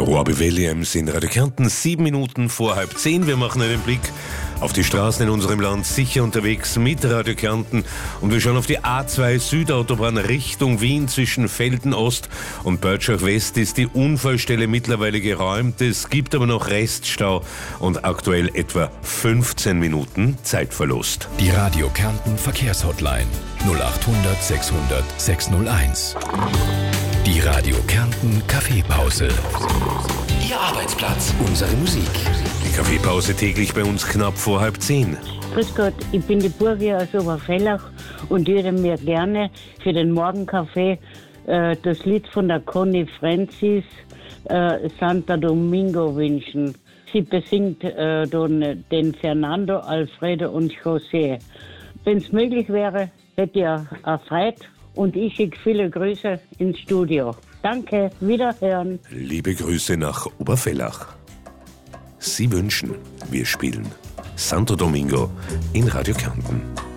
Robbie Williams in Radio Kärnten, 7 Minuten vor 9:30. Wir machen einen Blick auf die Straßen in unserem Land, sicher unterwegs mit Radio Kärnten. Und wir schauen auf die A2 Südautobahn Richtung Wien. Zwischen Velden Ost und Börtschach West ist die Unfallstelle mittlerweile geräumt. Es gibt aber noch Reststau und aktuell etwa 15 Minuten Zeitverlust. Die Radio Kärnten Verkehrshotline 0800 600 601. Die Radio Kärnten Kaffeepause. Ihr Arbeitsplatz, unsere Musik. Die Kaffeepause täglich bei uns knapp vor 9:30. Grüß Gott, ich bin die Burgi aus Obervellach und würde mir gerne für den Morgenkaffee das Lied von der Conny Francis, Santo Domingo, wünschen. Sie besingt den Fernando, Alfredo und José. Wenn es möglich wäre, hätte ich erfreut und ich schicke viele Grüße ins Studio. Danke, wiederhören. Liebe Grüße nach Obervellach. Sie wünschen, wir spielen Santo Domingo in Radio Kärnten.